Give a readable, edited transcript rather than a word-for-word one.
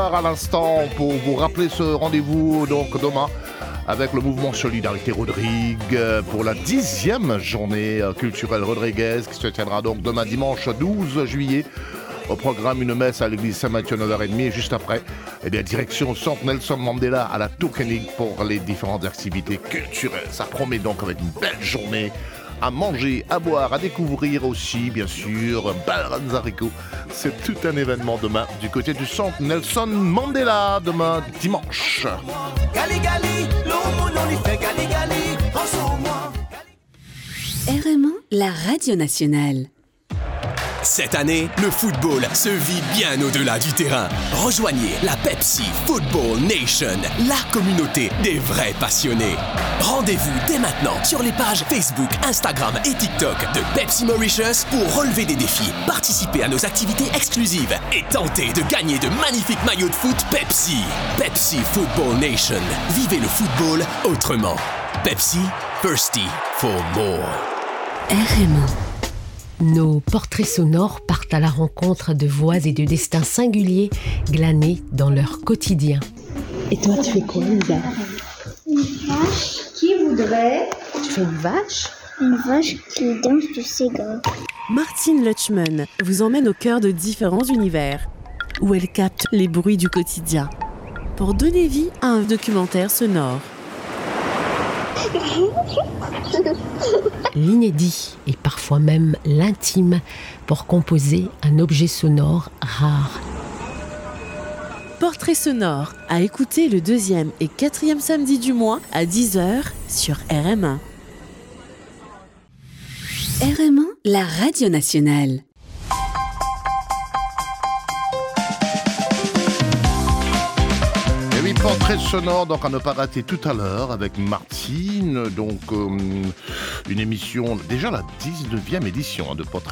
À l'instant, pour vous rappeler ce rendez-vous donc demain avec le mouvement Solidarité Rodrigue pour la 10e journée culturelle Rodriguez qui se tiendra donc demain dimanche 12 juillet. Au programme, une messe à l'église Saint-Matthieu 9h30 et juste après, la direction Centre Nelson Mandela à la Touquenig pour les différentes activités culturelles. Ça promet donc avec une belle journée à manger, à boire, à découvrir aussi, bien sûr, Balranzarico. C'est tout un événement demain du côté du Centre Nelson Mandela, demain dimanche. RMA, la radio nationale. Cette année, le football se vit bien au-delà du terrain. Rejoignez la Pepsi Football Nation, la communauté des vrais passionnés. Rendez-vous dès maintenant sur les pages Facebook, Instagram et TikTok de Pepsi Mauritius pour relever des défis, participer à nos activités exclusives et tenter de gagner de magnifiques maillots de foot Pepsi. Pepsi Football Nation. Vivez le football autrement. Pepsi, thirsty for more. RMA. Nos portraits sonores partent à la rencontre de voix et de destins singuliers glanés dans leur quotidien. Et toi, tu fais quoi, Lisa? Une vache. Qui voudrait? Tu fais une vache? Une vache qui danse du Sega. Martine Lutchman vous emmène au cœur de différents univers, où elle capte les bruits du quotidien, pour donner vie à un documentaire sonore. L'inédit et parfois même l'intime pour composer un objet sonore rare. Portrait sonore à écouter le 2e et 4e samedi du mois à 10h sur RMA. RMA, la radio nationale. Et oui, portrait sonore, donc à ne pas rater tout à l'heure avec Martine, donc une émission, déjà la 19e édition de portrait